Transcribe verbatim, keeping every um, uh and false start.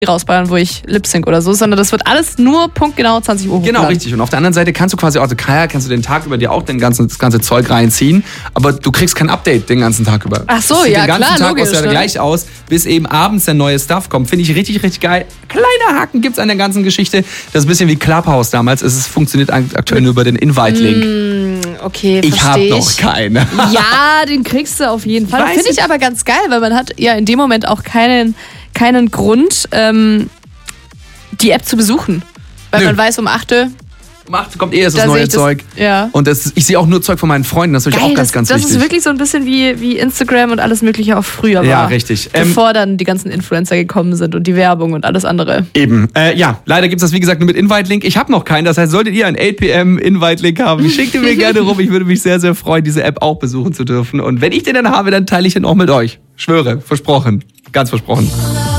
rausballern, wo ich Lip-Sync oder so, sondern das wird alles nur punktgenau zwanzig Uhr hochgeladen. Genau, richtig. Und auf der anderen Seite kannst du quasi auch, also Kaya, kannst du den Tag über dir auch den ganzen, das ganze Zeug reinziehen, aber du kriegst kein Update den ganzen Tag über. Ach so, das sieht ja, den ganzen klar, Tag logisch, aus, ja, ne? gleich aus, bis eben abends der neue Stuff kommt. Finde ich richtig, richtig geil. Kleiner Haken gibt's an der ganzen Geschichte. Das ist ein bisschen wie Clubhouse damals. Es ist, funktioniert aktuell nur über den Invite-Link. Mm, okay, ich habe noch keinen. Ja, den kriegst du auf jeden Fall. Finde ich ich. aber ganz geil, weil man hat ja in dem Moment auch keinen, keinen Grund, ähm, die App zu besuchen. Weil Nö. man weiß, um acht Uhr Um acht kommt eh erst das da neue sehe ich das- Zeug. ja. Und das, ich sehe auch nur Zeug von meinen Freunden. Das ist natürlich Geil, auch ganz, das, ganz das wichtig. ist wirklich so ein bisschen wie, wie Instagram und alles Mögliche auch früher Ja, war. richtig. Ähm, Bevor dann die ganzen Influencer gekommen sind und die Werbung und alles andere. Eben. Äh, ja, leider gibt es das, wie gesagt, nur mit Invite-Link. Ich habe noch keinen. Das heißt, solltet ihr einen acht P M Invite-Link haben, schickt ihn mir gerne rum. Ich würde mich sehr, sehr freuen, diese App auch besuchen zu dürfen. Und wenn ich den dann habe, dann teile ich ihn auch mit euch. Schwöre, versprochen. Ganz versprochen.